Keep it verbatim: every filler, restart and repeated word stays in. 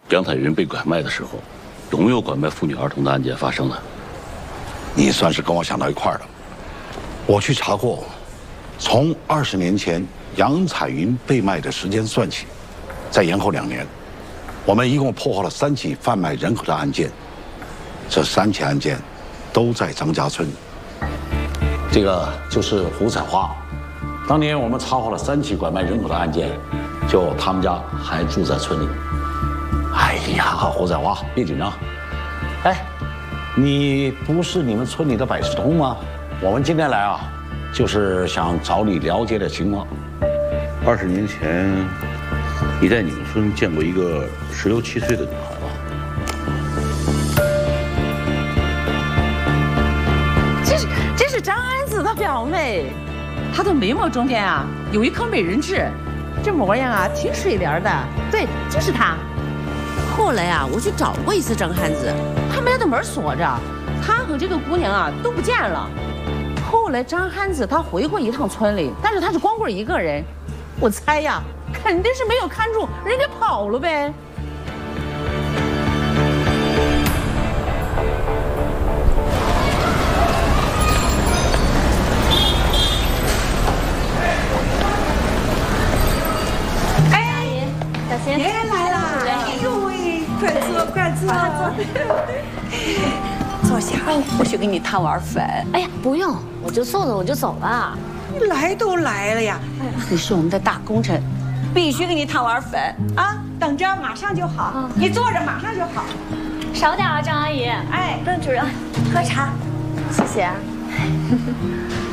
杨彩云被拐卖的时候，有没有拐卖妇女儿童的案件发生呢？ 你算是跟我想到一块儿了。我去查过，从二十年前杨彩云被卖的时间算起，再延后两年，我们一共破获了三起贩卖人口的案件。这三起案件都在张家村。这个就是胡彩花，当年我们查获了三起拐卖人口的案件，就他们家还住在村里。哎呀，胡彩花，别紧张。哎，你不是你们村里的百事通吗？我们今天来啊，就是想找你了解点情况。 二十年前，你在你们村见过一个十六七岁的女孩吧？ 这是这是张安子的表妹，她的眉毛中间啊有一颗美人痣，这模样啊挺水灵的。对，就是她。后来啊，我去找过一次张汉子，他们家的门锁着，他和这个姑娘啊都不见了。后来张汉子他回过一趟村里，但是他是光棍一个人，我猜呀，肯定是没有看住，人给跑了呗。 哎，小心！ 爷爷来了！哎呦喂，快坐，快坐，坐下。我去给你烫碗粉。 哎呀，不用，我就坐着我就走了。 你来都来了呀，你是我们的大功臣，必须给你烫碗粉啊！等着，马上就好。你坐着，马上就好。 少点啊，张阿姨。 哎， 邓主任，喝茶，谢谢。